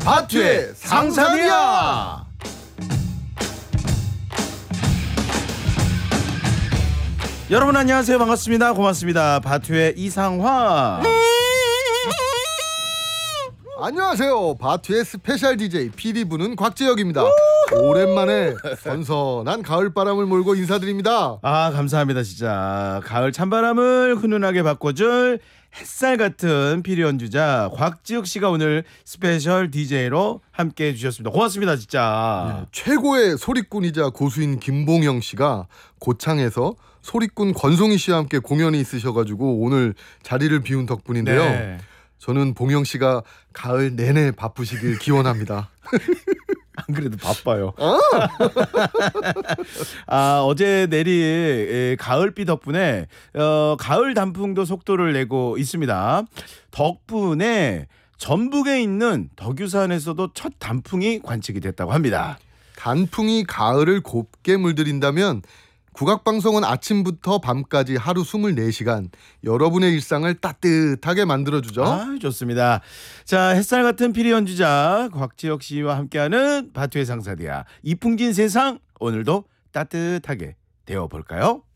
바투의 상상이야. 여러분 안녕하세요. 반갑습니다. 고맙습니다. 바투의 이상화. 안녕하세요. 바투의 스페셜 DJ PD 부는 곽재혁입니다. 오랜만에 선선한 가을바람을 몰고 인사드립니다. 아, 감사합니다. 진짜 가을 찬바람을 훈훈하게 바꿔줄 햇살 같은 피리 연주자 곽지혁 씨가 오늘 스페셜 DJ로 함께 해주셨습니다. 고맙습니다. 진짜. 네, 최고의 소리꾼이자 고수인 김봉영 씨가 고창에서 소리꾼 권송희 씨와 함께 공연이 있으셔가지고 오늘 자리를 비운 덕분인데요. 네. 저는 봉영 씨가 가을 내내 바쁘시길 기원합니다. 안 그래도 바빠요. 어제 내린 가을비 덕분에 가을 단풍도 속도를 내고 있습니다. 덕분에 전북에 있는 덕유산에서도 첫 단풍이 관측이 됐다고 합니다. 단풍이 가을을 곱게 물들인다면 국악방송은 아침부터 밤까지 하루 24시간 여러분의 일상을 따뜻하게 만들어주죠. 아, 좋습니다. 자, 햇살 같은 피리 연주자 곽지혁 씨와 함께하는 바투의 상사디아 이풍진 세상, 오늘도 따뜻하게 되어볼까요?